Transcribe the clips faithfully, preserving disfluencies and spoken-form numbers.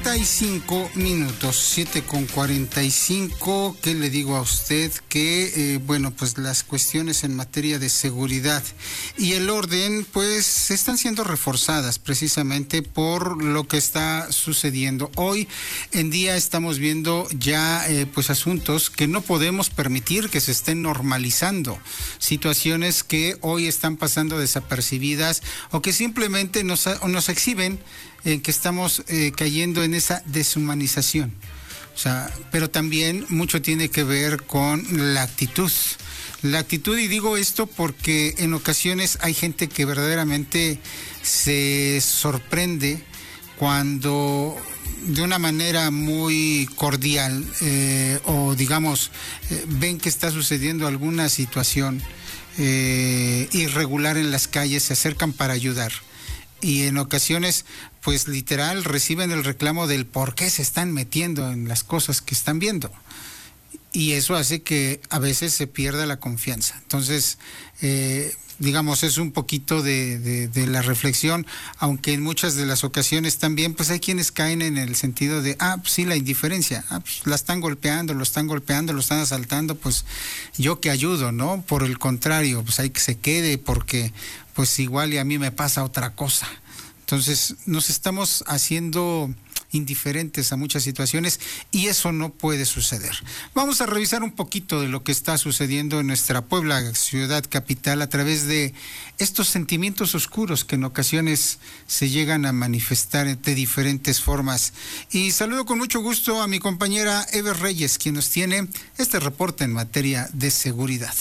cuarenta y cinco minutos, siete con cuarenta y cinco. ¿Qué le digo a usted? Que, eh, bueno, pues las cuestiones en materia de seguridad y el orden, pues, están siendo reforzadas precisamente por lo que está sucediendo. Hoy en día estamos viendo ya, eh, pues, asuntos que no podemos permitir que se estén normalizando. Situaciones que hoy están pasando desapercibidas o que simplemente nos, nos exhiben en que estamos eh, cayendo en esa deshumanización. O sea, pero también mucho tiene que ver con la actitud. La actitud, y digo esto porque en ocasiones hay gente que verdaderamente se sorprende cuando de una manera muy cordial eh, o digamos eh, ven que está sucediendo alguna situación eh, irregular en las calles, se acercan para ayudar. Y en ocasiones, pues literal, reciben el reclamo del por qué se están metiendo en las cosas que están viendo. Y eso hace que a veces se pierda la confianza. Entonces, eh, digamos, es un poquito de, de, de la reflexión, aunque en muchas de las ocasiones también, pues hay quienes caen en el sentido de, ah, pues sí, la indiferencia, ah, pues la están golpeando, lo están golpeando, lo están asaltando, pues yo que ayudo, ¿no? Por el contrario, pues hay que se quede porque pues igual y a mí me pasa otra cosa. Entonces nos estamos haciendo indiferentes a muchas situaciones y eso no puede suceder. Vamos a revisar un poquito de lo que está sucediendo en nuestra Puebla, ciudad capital, a través de estos sentimientos oscuros que en ocasiones se llegan a manifestar de diferentes formas. Y saludo con mucho gusto a mi compañera Eve Reyes, quien nos tiene este reporte en materia de seguridad.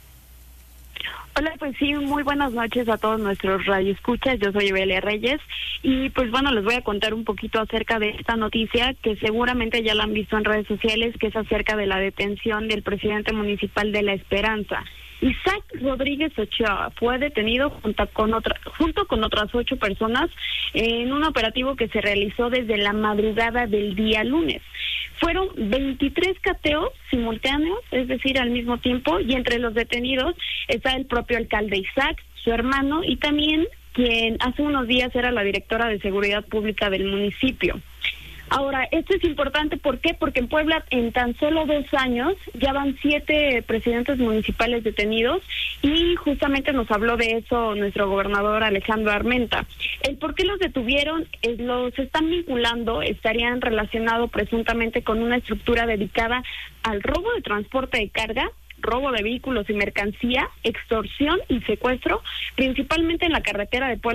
Hola, pues sí, muy buenas noches a todos nuestros radioescuchas. Yo soy Evelia Reyes y pues bueno, les voy a contar un poquito acerca de esta noticia que seguramente ya la han visto en redes sociales, que es acerca de la detención del presidente municipal de La Esperanza. Isaac Rodríguez Ochoa fue detenido junto con, otra, junto con otras ocho personas en un operativo que se realizó desde la madrugada del día lunes. Fueron veintitrés cateos simultáneos, es decir, al mismo tiempo, y entre los detenidos está el propio alcalde Isaac, su hermano y también quien hace unos días era la directora de Seguridad Pública del municipio. Ahora, esto es importante, ¿por qué? Porque en Puebla en tan solo dos años ya van siete presidentes municipales detenidos y justamente nos habló de eso nuestro gobernador Alejandro Armenta. El por qué los detuvieron, es, los están vinculando, estarían relacionados presuntamente con una estructura dedicada al robo de transporte de carga, robo de vehículos y mercancía, extorsión y secuestro, principalmente en la carretera de Puebla